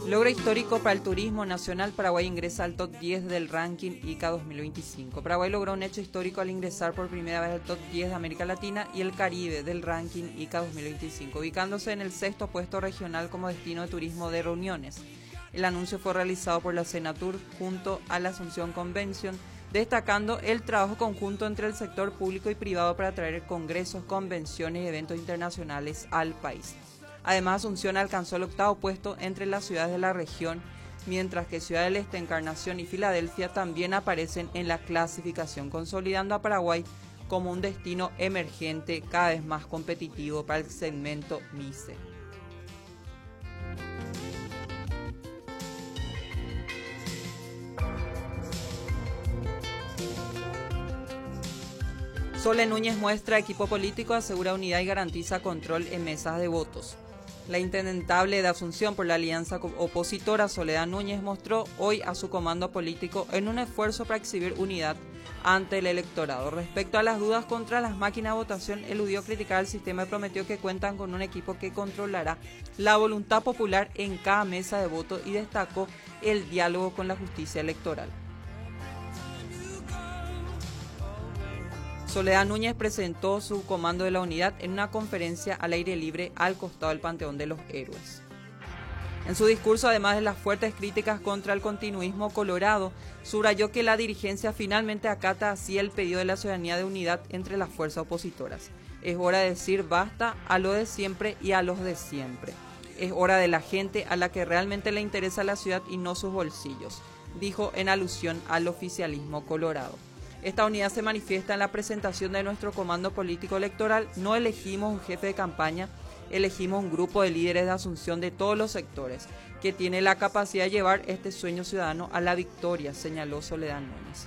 Logro histórico para el turismo nacional. Paraguay ingresa al top 10 del ranking ICA 2025. Paraguay logró un hecho histórico al ingresar por primera vez al top 10 de América Latina y el Caribe del ranking ICA 2025, ubicándose en el sexto puesto regional como destino de turismo de reuniones. El anuncio fue realizado por la Senatur junto a la Asunción Convention, destacando el trabajo conjunto entre el sector público y privado para traer congresos, convenciones y eventos internacionales al país. Además, Asunción alcanzó el octavo puesto entre las ciudades de la región, mientras que Ciudad del Este, Encarnación y Filadelfia también aparecen en la clasificación, consolidando a Paraguay como un destino emergente cada vez más competitivo para el segmento MICE. Sole Núñez muestra equipo político, asegura unidad y garantiza control en mesas de votos. La intendentable de Asunción por la alianza opositora Soledad Núñez mostró hoy a su comando político en un esfuerzo para exhibir unidad ante el electorado. Respecto a las dudas contra las máquinas de votación, eludió criticar el sistema y prometió que cuentan con un equipo que controlará la voluntad popular en cada mesa de voto y destacó el diálogo con la justicia electoral. Soledad Núñez presentó su comando de la unidad en una conferencia al aire libre al costado del Panteón de los Héroes. En su discurso, además de las fuertes críticas contra el continuismo colorado, subrayó que la dirigencia finalmente acata así el pedido de la ciudadanía de unidad entre las fuerzas opositoras. Es hora de decir basta a lo de siempre y a los de siempre. Es hora de la gente a la que realmente le interesa la ciudad y no sus bolsillos, dijo en alusión al oficialismo colorado. Esta unidad se manifiesta en la presentación de nuestro comando político electoral. No elegimos un jefe de campaña, elegimos un grupo de líderes de Asunción de todos los sectores, que tiene la capacidad de llevar este sueño ciudadano a la victoria, señaló Soledad Núñez.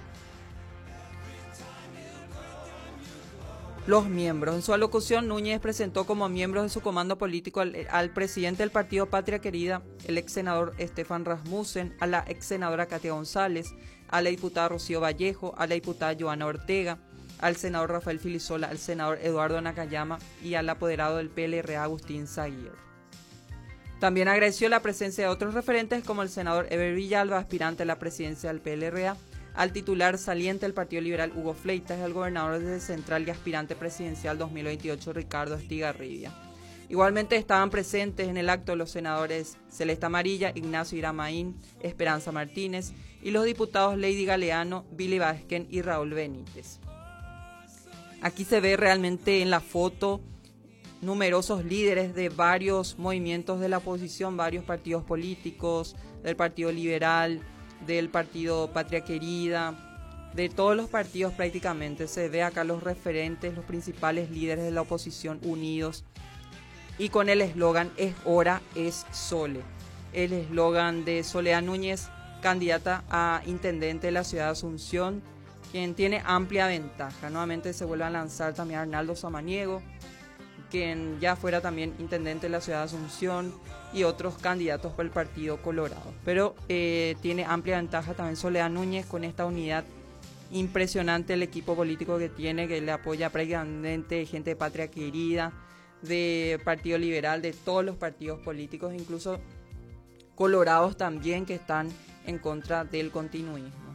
Los miembros. En su alocución, Núñez presentó como miembros de su comando político al presidente del partido Patria Querida, el ex senador Stefan Rasmussen, a la ex senadora Katia González, a la diputada Rocío Vallejo, a la diputada Joana Ortega, al senador Rafael Filisola, al senador Eduardo Nakayama y al apoderado del PLRA Agustín Zaguirre. También agradeció la presencia de otros referentes como el senador Eber Villalba, aspirante a la presidencia del PLRA, al titular saliente del Partido Liberal Hugo Fleitas y al gobernador de Central y aspirante presidencial 2028 Ricardo Estigarribia. Igualmente estaban presentes en el acto los senadores Celeste Amarilla, Ignacio Iramaín, Esperanza Martínez y los diputados Lady Galeano, Billy Vázquez y Raúl Benítez. Aquí se ve realmente en la foto numerosos líderes de varios movimientos de la oposición, varios partidos políticos, del Partido Liberal, del Partido Patria Querida, de todos los partidos prácticamente. Se ve acá los referentes, los principales líderes de la oposición unidos y con el eslogan "Es hora, es Sole". El eslogan de Soledad Núñez, candidata a intendente de la ciudad de Asunción, quien tiene amplia ventaja. Nuevamente se vuelve a lanzar también Arnaldo Samaniego, quien ya fuera también intendente de la ciudad de Asunción, y otros candidatos por el Partido Colorado. Pero tiene amplia ventaja también Soledad Núñez con esta unidad impresionante, el equipo político que tiene, que le apoya prácticamente gente de Patria Querida, de Partido Liberal, de todos los partidos políticos, incluso colorados también, que están en contra del continuismo.